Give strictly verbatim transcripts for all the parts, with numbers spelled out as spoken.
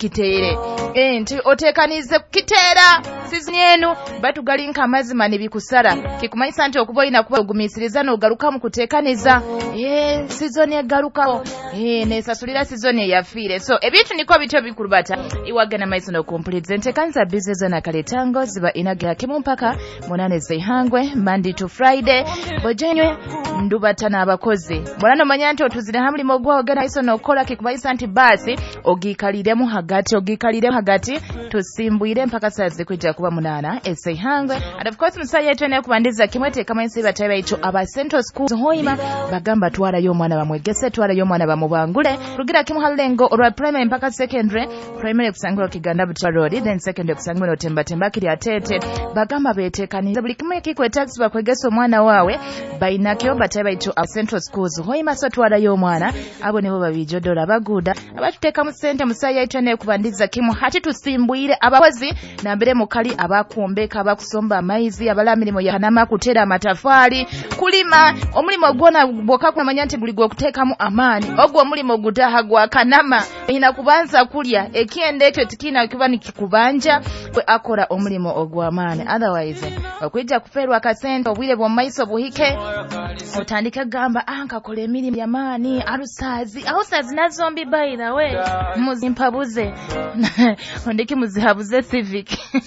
kiteere enti oteekanize kiteera sizoni eno batugalinka amazima ne bikusala kikumanyisa nti okuba olina kuba ogumiisiriza n'ogaluka mu kuteekaniza ee sizoni egalukawo ee neesasulira sizoni eyafiire so ebintu niko bityo bikulubata iwagana maiso n'okumpuliza enteekaniza bizinesi zona kaletango ziba inagira kimu mpaka munane zeihangwe Monday to Friday bojenywe ndubatana abakozi mulano manya nti otuzire hamulimo gwogera iso n'okola kikumanyisa nti basi ogikaliremu hagati ogikaliremu hagati tusimbuire mpaka saa zikwijja kuba munana eseihangwe and of course musayi yetu ene kubandiza kimwete kama insi bataiba icho aba Central School hoima bagamba twala yo mwana bamwegese twala yo mwana bamubangule rugira kimu halengo olwa primary mpaka secondary primary kusangula kiganda buta road then secondary kusangula otemba temba kiri atete bagamba betekaniza buli kimwe kikwe taxi bakwegesa omwana wawe bainakyo bataiba icho aba Central Schools hoima so twala yo mwana abo nebo babijodola baguda abatuteka mu sente musayi yetu ene kubandiza kimu hati tusimbuire abakozi nambere mukali abakuombeka abakusomba amaizi abalamirimu yahanama kutera amatafali kulima omulimo gwona bwoka kumanya nti buli gwo kuteekamu amaani ogwo omulimo gutaha gwa kanama ina kubanza kulya ekiende ekyo tikina kuba nikikubanja kwe akola omulimo ogw'amaani otherwise okwijja kuferwa akasente obwire bw'omaiso buhike otandika gamba anka kola emirimu y'amaani alusazi alusazi nazombi bayira we muzimpabuze ondiki muzihabuze civic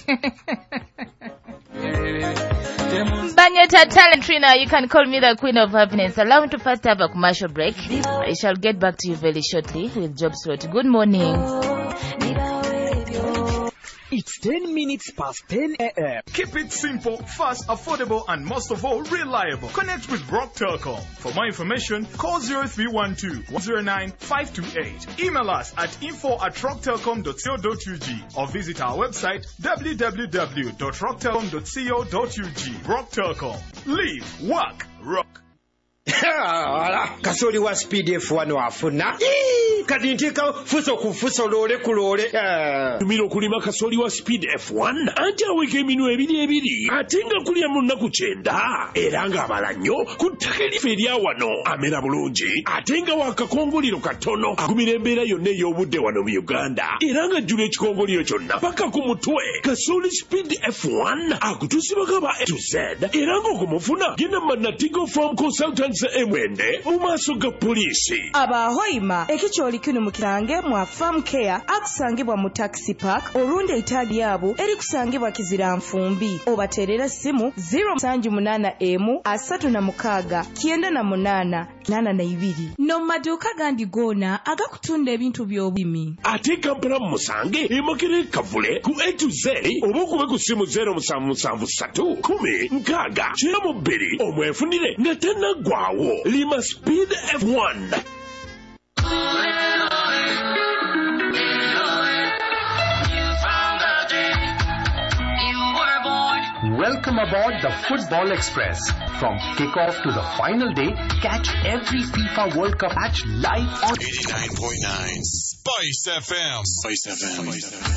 Banyeta Talent Trina, you can call me the Queen of Happiness. Allow me to first have a commercial break. I shall get back to you very shortly with Job Slot. Good morning. It's ten minutes past ten a.m. Keep it simple, fast, affordable, and most of all, reliable. Connect with Rock Telecom. For more information, call zero three one two, one zero nine, five two eight. Email us at info at rock telecom dot co dot u g or visit our website w w w dot rock telecom dot co dot u g. Rock Telecom. Live, work, rock. Kasoli wa Speed F one wafuna kati ntika fuso kufuso lole kulole tumiro kulima kasoli wa Speed F one anja weke minu ebiri ebiri atenga kulya munaku chenda eranga abalanyo kutakeli feria wano amera bulungi atenga wakakongoliro katono akumirembera yonne y'obudde wano mu Uganda eranga jule ekikongoliro kyonna paka ku mutwe kasoli Speed F one akutusibaka ba A to Z eranga okumufuna gina manatigo from consultant emwende mu maaso ga polisi abahoima ekikyoli kino mu kirange mwa farm care akusangibwa mu taxi park olunde itaali yabo eri kusangibwa kizira nfumbi obaterera simu zero seven eight M asatu na mukaaga kyenda na munana nana na ibiri no maduka gandi gona agakutunda ebintu by'obulimi ate Kampala musange emokere kavule ku A to Z obukube ku simu zero seven seven three kumi nkaaga kyenda mu bbiri omwefunire nga tannagwawo Lima Speed F one. Welcome aboard the Football Express. From kickoff to the final day, catch every FIFA World Cup match live on eighty-nine point nine Spice F M. Spice F M.